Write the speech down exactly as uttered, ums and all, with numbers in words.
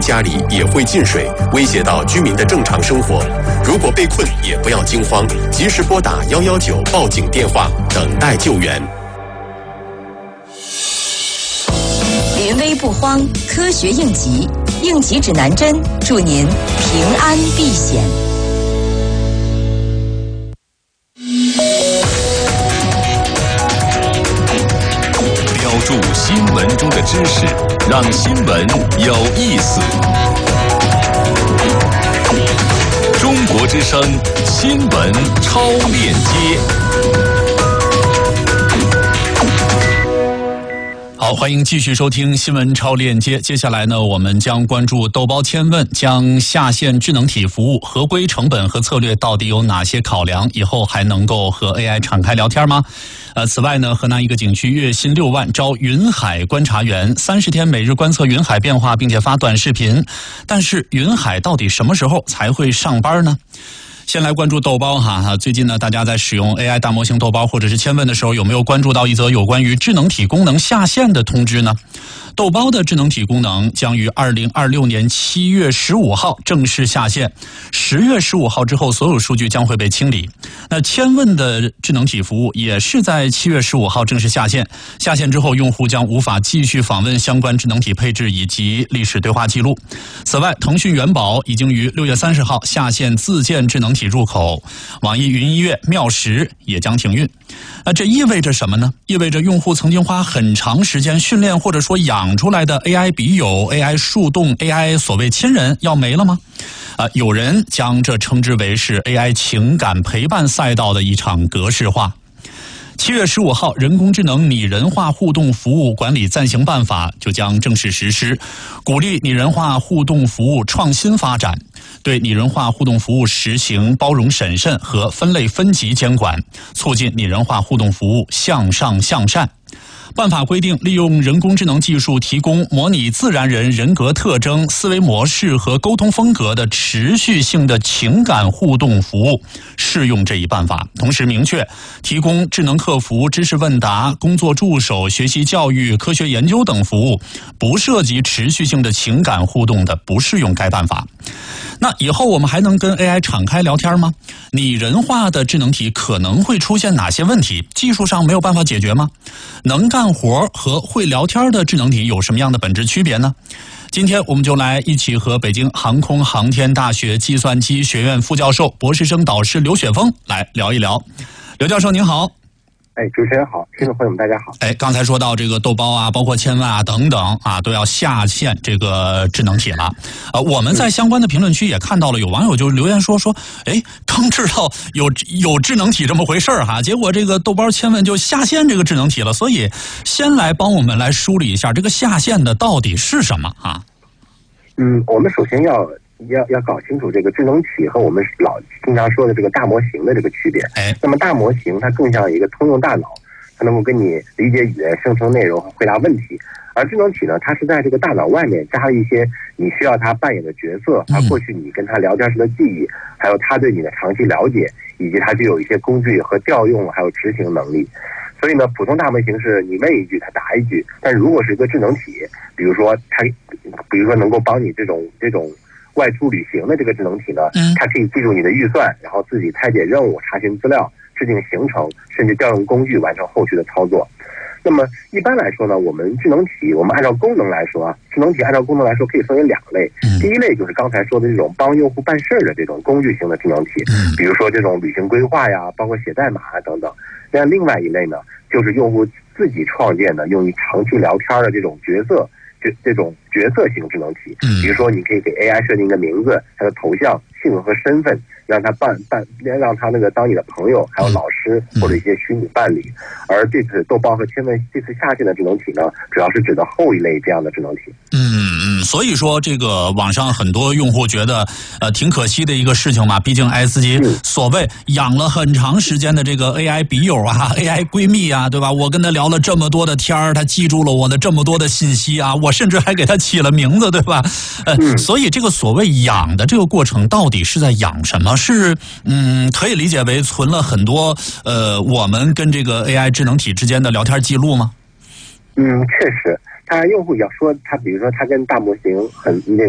家里也会进水，威胁到居民的正常生活。如果被困，也不要惊慌，及时拨打一一九报警电话，等待救援。 临危不慌，科学应急，应急指南针，祝您平安避险。 标注新闻中的知识，让新闻有意思。中国之声新闻超链接。 好，欢迎继续收听新闻超链接。接下来呢，我们将关注豆包千问将下线智能体服务合规成本和策略到底有哪些考量？以后还能够和 A I 敞开聊天吗？呃，此外呢，河南一个景区月薪六万招云海观察员，三十天每日观测云海变化，并且发短视频。但是云海到底什么时候才会上班呢？先来关注豆包哈，最近呢，大家在使用 A I 大模型豆包或者是千问的时候，有没有关注到一则有关于智能体功能下线的通知呢？豆包的智能体功能将于二零二六年七月十五号正式下线，十月十五号之后，所有数据将会被清理。那千问的智能体服务也是在七月十五号正式下线，下线之后，用户将无法继续访问相关智能体配置以及历史对话记录。此外，腾讯元宝已经于六月三十号下线自建智能体入口，网易云音乐、妙识也将停运。那这意味着什么呢？意味着用户曾经花很长时间训练或者说养出来的 A I 笔友、A I 树洞、A I 所谓亲人要没了吗？啊，有人将这称之为是 A I 情感陪伴赛道的一场格式化。七月十五号，人工智能拟人化互动服务管理暂行办法就将正式实施，鼓励拟人化互动服务创新发展，对拟人化互动服务实行包容审慎和分类分级监管，促进拟人化互动服务向上向善。办法规定，利用人工智能技术提供模拟自然人人格特征、思维模式和沟通风格的持续性的情感互动服务适用这一办法。同时明确，提供智能客服、知识问答、工作助手、学习教育、科学研究等服务，不涉及持续性的情感互动的，不适用该办法。那以后我们还能跟 A I 敞开聊天吗？拟人化的智能体可能会出现哪些问题？技术上没有办法解决吗？能干活和会聊天的智能体有什么样的本质区别呢？今天我们就来一起和北京航空航天大学计算机学院副教授、博士生导师刘雪峰来聊一聊。刘教授您好。 哎，主持人好，听众朋友们大家好。 哎，刚才说到这个豆包啊，包括千问啊等等啊，都要下线这个智能体了。呃，我们在相关的评论区也看到了，有网友就留言说说，哎，刚知道有有智能体这么回事儿哈，结果这个豆包千问就下线这个智能体了。所以，先来帮我们来梳理一下这个下线的到底是什么啊？ 嗯，我们首先要。要要搞清楚这个智能体和我们老经常说的这个大模型的这个区别。 哎， 那么大模型它更像一个通用大脑，它能够跟你理解语言、生成内容和回答问题。而智能体呢，它是在这个大脑外面加了一些你需要它扮演的角色，它过去你跟它聊天时的记忆，还有它对你的长期了解，以及它具有一些工具和调用还有执行能力。所以呢，普通大模型是你问一句它答一句，但如果是一个智能体，比如说它，比如说能够帮你这种这种。外出旅行的这个智能体呢，它可以记住你的预算，然后自己拆解任务、查询资料、制定行程，甚至调用工具完成后续的操作。那么一般来说呢，我们智能体，我们按照功能来说啊，智能体按照功能来说可以分为两类。第一类就是刚才说的这种帮用户办事的这种工具型的智能体，比如说这种旅行规划呀，包括写代码啊等等。那另外一类呢，就是用户自己创建的用于长期聊天的这种角色。这这种角色型智能体，比如说你可以给 A I 设定一个名字、它的头像、性格和身份，让它伴伴让它那个当你的朋友，还有老师或者一些虚拟伴侣。而这次豆包和千问这次下线的智能体呢，主要是指的后一类这样的智能体。 嗯嗯，所以说这个网上很多用户觉得呃挺可惜的一个事情嘛，毕竟爱自己所谓养了很长时间的这个 A I 笔友啊 A I 闺蜜啊，对吧？我跟他聊了这么多的天儿，他记住了我的这么多的信息啊，我甚至还给他起了名字，对吧？呃，嗯、所以这个所谓养的这个过程到底是在养什么？是嗯，可以理解为存了很多呃我们跟这个 A I 智能体之间的聊天记录吗？ 嗯，确实。他用户要说他，比如说他跟大模型很那